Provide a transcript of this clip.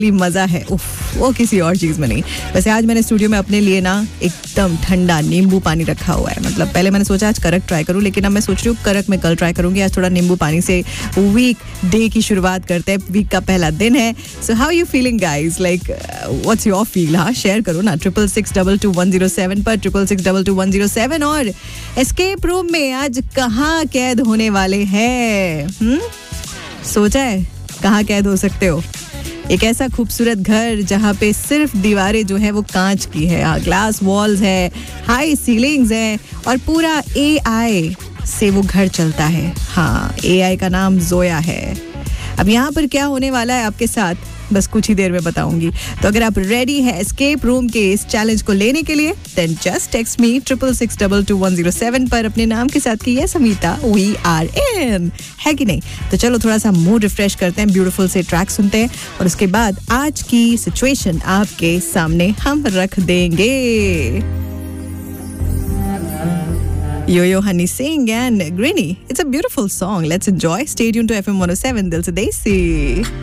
मजा है उफ, वो किसी और चीज में नहीं। वैसे आज मैंने स्टूडियो में अपने लिए ना एकदम ठंडा नींबू पानी रखा हुआ है। मतलब पहले मैंने सोचा आज करक ट्राई करूं, लेकिन अब मैं सोच रही हूँ करक मैं कल ट्राई करूंगी। आज थोड़ा नींबू पानी से वीक डे की शुरुआत करते हैं, वीक का पहला दिन है। So how you feeling guys, like what's your feel? हाँ, शेयर करो ना 66622107 पर 66622107। और एस्केप रूम में आज कहाँ कैद होने वाले हैं? सोचा है कहाँ कैद हो सकते हो? एक ऐसा खूबसूरत घर जहाँ पे सिर्फ दीवारें जो है वो कांच की है, ग्लास वॉल्स है, हाई सीलिंग्स है और पूरा AI से वो घर चलता है। हाँ, AI का नाम जोया है। अब यहाँ पर क्या होने वाला है आपके साथ, बस कुछ ही देर में बताऊंगी। तो अगर आप रेडी है एस्केप रूम के इस चैलेंज को लेने के लिए, देन जस्ट टेक्स्ट मी 66622107 पर अपने नाम के साथ कि yes Amita we are in, है कि नहीं? तो चलो थोड़ा सा मूड रिफ्रेश करते हैं, ब्यूटीफुल से ट्रैक सुनते हैं और उसके बाद आज की सिचुएशन आपके सामने हम रख देंगे। Yo Honey Singh and Greeny. It's a beautiful song. Let's enjoy. Stay tuned to FM 107 Dil Se Desi.